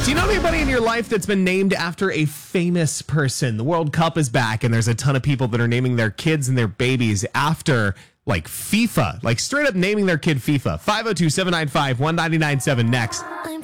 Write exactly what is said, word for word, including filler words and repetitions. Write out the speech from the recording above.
Do you know anybody in your life that's been named after a famous person? The World Cup is back, and there's a ton of people that are naming their kids and their babies after, like, FIFA. Like, straight up naming their kid FIFA. five oh two, seven nine five, one nine nine seven next.